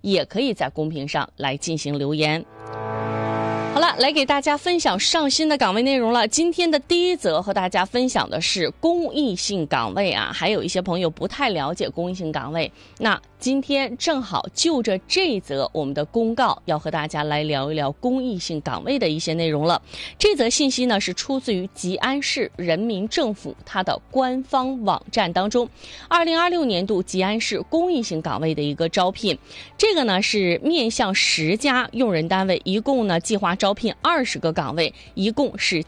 也可以在公屏上来进行留言。好了，来给大家分享上新的岗位内容了。今天的第一则和大家分享的是公益性岗位啊，还有一些朋友不太了解公益性岗位，那今天正好就着这一则我们的公告，要和大家来聊一聊公益性岗位的一些内容了。这则信息呢是出自于吉安市人民政府它的官方网站当中，2026年度吉安市公益性岗位的一个招聘。这个呢是面向10家用人单位，一共呢计划招聘20个岗位，一共是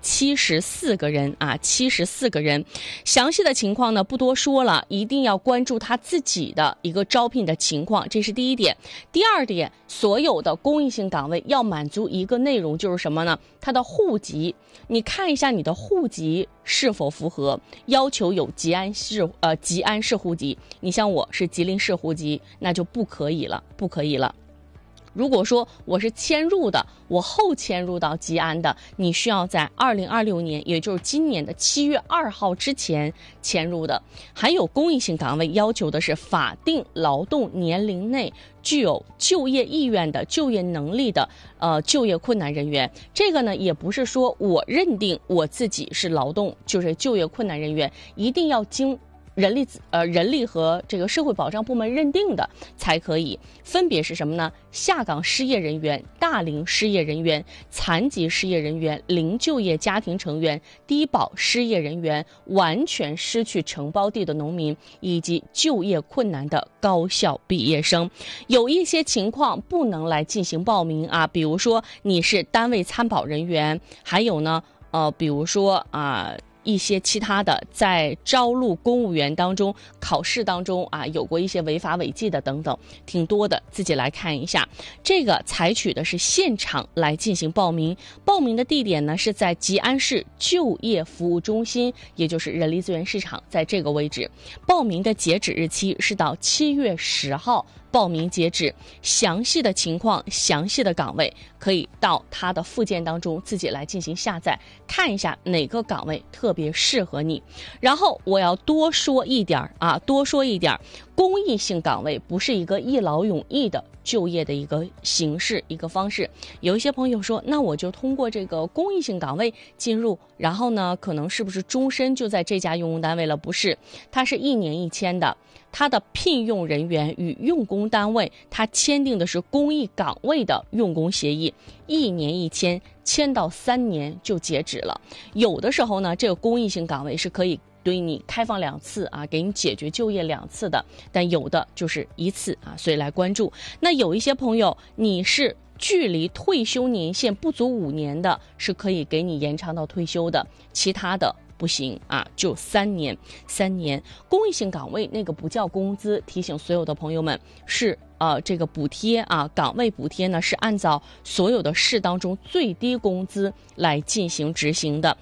74个人啊，74个人。详细的情况呢不多说了，一定要关注他自己的一个招聘的情况，这是第一点。第二点，所有的公益性岗位要满足一个内容，就是什么呢？他的户籍，你看一下你的户籍是否符合要求，有吉安市户籍。你像我是吉林市户籍，那就不可以了。如果说我是迁入的，我后迁入到吉安的，你需要在2026年，也就是今年的7月2号之前迁入的。还有公益性岗位要求的是法定劳动年龄内具有就业意愿的、就业能力的就业困难人员。这个呢也不是说我认定我自己是劳动就是就业困难人员，一定要经人力和这个社会保障部门认定的才可以。分别是什么呢？下岗失业人员、大龄失业人员、残疾失业人员、零就业家庭成员、低保失业人员、完全失去承包地的农民，以及就业困难的高校毕业生。有一些情况不能来进行报名啊，比如说你是单位参保人员，还有呢比如说一些其他的在招录公务员当中考试当中有过一些违法违纪的等等，挺多的，自己来看一下。这个采取的是现场来进行报名，报名的地点呢是在吉安市就业服务中心，也就是人力资源市场，在这个位置。报名的截止日期是到7月10号报名截止。详细的情况、详细的岗位可以到它的附件当中自己来进行下载，看一下哪个岗位特别适合你。然后我要多说一点，公益性岗位不是一个一劳永逸的就业的一个形式、一个方式。有一些朋友说，那我就通过这个公益性岗位进入，然后呢可能是不是终身就在这家用工单位了？不是，它是1年1签的。他的聘用人员与用工单位他签订的是公益岗位的用工协议，1年1签，签到3年就截止了。有的时候呢，这个公益性岗位是可以对你开放2次给你解决就业2次的，但有的就是1次所以来关注。那有一些朋友你是距离退休年限不足5年的，是可以给你延长到退休的，其他的不行就3年。公益性岗位那个不叫工资，提醒所有的朋友们是这个补贴岗位补贴呢是按照所有的市当中最低工资来进行执行的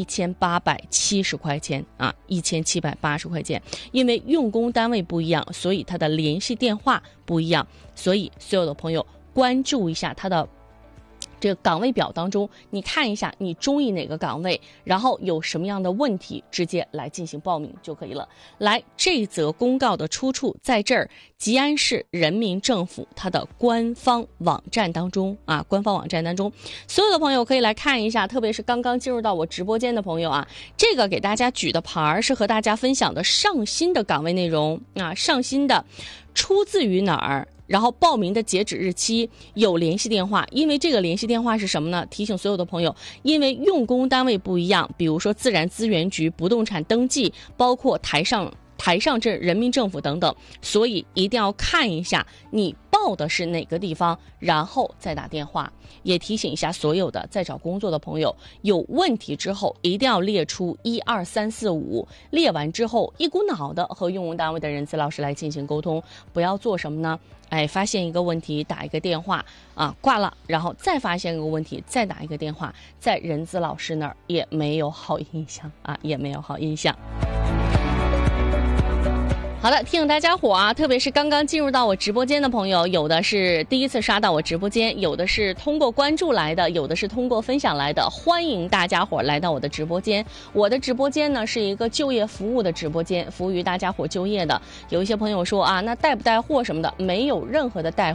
，1870块钱1780块钱。因为用工单位不一样，所以它的联系电话不一样，所以所有的朋友关注一下它的这个岗位表当中，你看一下你中意哪个岗位，然后有什么样的问题，直接来进行报名就可以了。来，这则公告的出处在这儿，吉安市人民政府它的官方网站当中所有的朋友可以来看一下，特别是刚刚进入到我直播间的朋友这个给大家举的牌是和大家分享的上新的岗位内容上新的出自于哪儿，然后报名的截止日期，有联系电话。因为这个联系电话是什么呢？提醒所有的朋友，因为用工单位不一样，比如说自然资源局、不动产登记，包括台上镇人民政府等等，所以一定要看一下你报的是哪个地方，然后再打电话。也提醒一下所有的在找工作的朋友，有问题之后一定要列出1、2、3、4、5，列完之后一股脑的和用工单位的人资老师来进行沟通，不要做什么呢？发现一个问题打一个电话挂了，然后再发现一个问题再打一个电话，在人资老师那儿也没有好印象好的，提醒大家伙特别是刚刚进入到我直播间的朋友，有的是第一次刷到我直播间，有的是通过关注来的，有的是通过分享来的，欢迎大家伙来到我的直播间。我的直播间呢是一个就业服务的直播间，服务于大家伙就业的。有一些朋友说那带不带货什么的，没有任何的带